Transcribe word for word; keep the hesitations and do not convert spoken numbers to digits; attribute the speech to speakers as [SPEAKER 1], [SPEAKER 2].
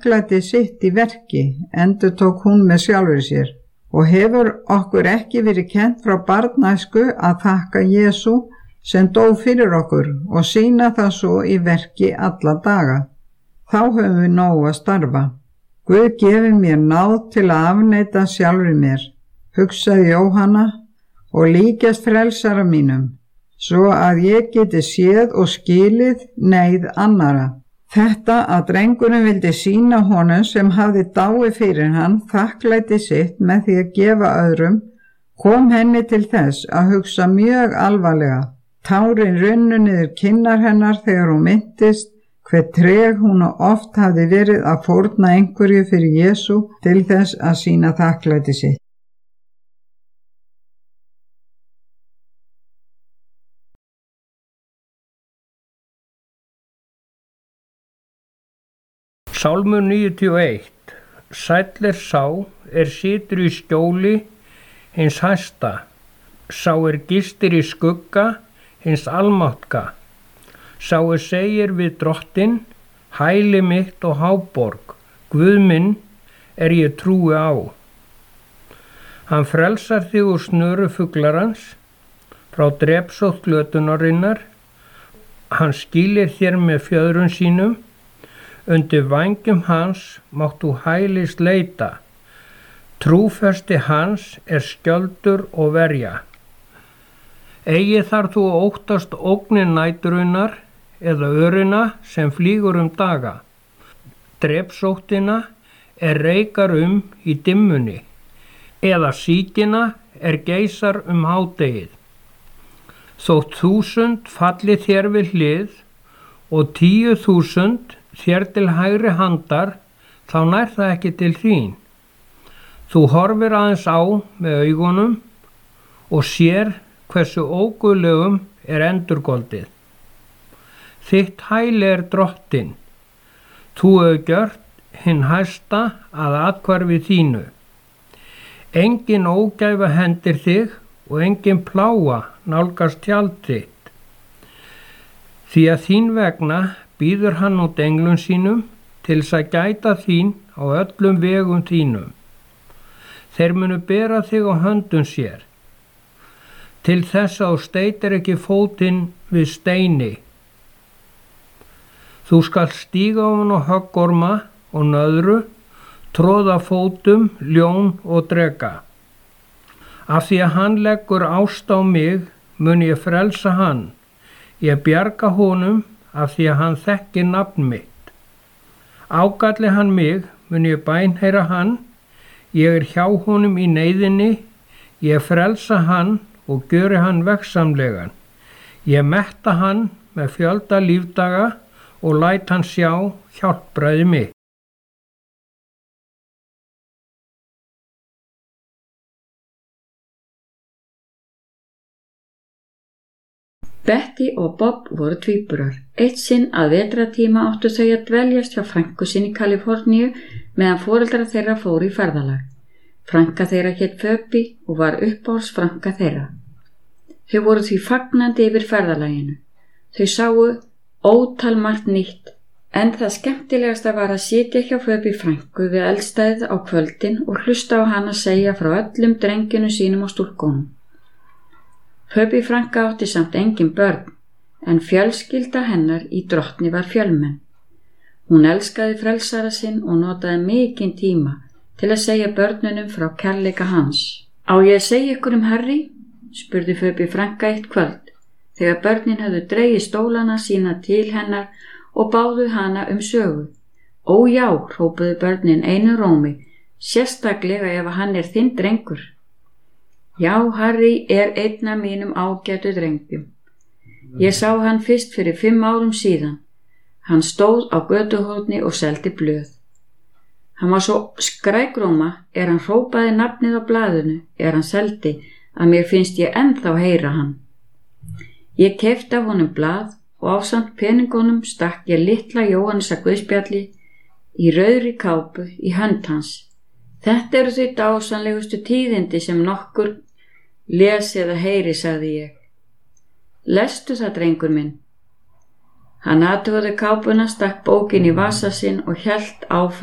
[SPEAKER 1] þakklæti sitt í verki, endurtók hún með sjálfri sér. Og hefur okkur ekki verið kennt frá barnæsku að þakka Jesú sem dó fyrir okkur og sýna það svo í verki alla daga. Þá höfum við nóg að starfa. Guð gefi mér náð til að afneita sjálfri mér, hugsaði Jóhanna, og líkjast frelsara mínum, svo að ég geti séð og skilið neyð annara. Þetta að drengurinn vildi sýna honum sem hafði dáið fyrir hann þakklæti sitt með því að gefa öðrum, kom henni til þess að hugsa mjög alvarlega. Tárin runnu niður kinnar hennar þegar hún minntist hve treg hún oft hafði verið að fórna einhverju fyrir Jesú til þess að sýna þakklæti sitt.
[SPEAKER 2] Sálmur níutíu og eitt. Sæll er sá er situr í skjóli hins hæsta, sá er gistir í skugga hins almáttga, sá er segir við drottinn, hæli mitt og háborg, Guð minn er ég trúi á. Hann frelsar þig úr snöru fuglarans, frá drepsótt glötunarinnar, hann skýlir þér með fjöðrum sínum, undir vængjum hans mátt þú hælis leita, trúfesti hans er skjöldur og verja. Eigi þar þú óttast ógnir næturinnar eða örina sem flýgur um daga. Drepsóttina er reikar um í dimmunni, eða síkina er geysar um hádegið. Þótt þúsund falli þér við hlið og tíu þúsund þér til hægri handar, þá nær það ekki til þín. Þú horfir aðeins á með augunum og sér hversu óguðlegum er endurgoldið. Þitt hæli er drottinn, þú hefur gjört hinn hæsta að athvarfi þínu. Engin ógæfa hendir þig og engin plága nálgast tjald þitt. Því að þín vegna býður hann út englum sínum til þess að gæta þín á öllum vegum þínum. Þeir munu bera þig á höndum sér, til þess að þú steytir ekki fótinn við steini. Þú skalt stíga ofan á höggorma og nöðru, tróða fótum, ljón og dreka. Af því að hann leggur ást á mig, mun ég frelsa hann. Ég bjarga honum af því að hann þekkir nafn mitt. Ágalli hann mig, mun ég bænheyra hann, ég er hjá honum í neyðinni, ég frelsa hann og gjöri hann veggsamlegan. Ég metta hann með fjölda lífdaga og læt hann sjá hjálpræði mitt.
[SPEAKER 3] Betty og Bob voru tvíburar. Eitt sinn að vetratíma áttu þau að dveljast hjá frænku sinni í Kaliforníu meðan foreldrar þeirra fóru í ferðalag. Frænka þeirra hét Phoebe og var uppáhalds frænka þeirra. Þau voru því fagnandi yfir ferðalaginu. Þau sáu ótal margt nýtt, en það skemmtilegasta var að sitja hjá Phoebe frænku við eldstæðið á kvöldin og hlusta á hana segja frá öllum drenginu sínum og stúlkunum. Phoebe frænka átti samt engin börn, en fjölskylda hennar í Drottni var fjölmenn. Hún elskaði frelsara sinn og notaði mikinn tíma til að segja börnunum frá kærleika hans. Á ég að segja ykkur um Harry? Spurði Phoebe frænka eitt kvöld, þegar börnin höfðu dregið stólana sína til hennar og báðu hana um sögu. Ó já, hrópuðu börnin einu rómi, sérstaklega ef hann er þinn drengur. Já, Harry er einn af mínum ágætu drengjum. Ég sá hann fyrst fyrir fimm árum síðan. Hann stóð á götuhorni og seldi blöð. Hann var svo skrækróma er hann hrópaði nafnið á blaðinu er hann seldi að mér finnst ég ennþá heyra hann. Ég keypti af honum blað og ásamt peningunum stakk ég litla Jóhannesar guðspjalli í rauðri kápu í hönd hans. Þetta eru þau dásamlegustu tíðindi sem nokkur lesi eða heyri, sagði ég. Lestu það, drengur minn. Hann athugaði kápuna, stakk bókin í vasa sinn og hélt áfram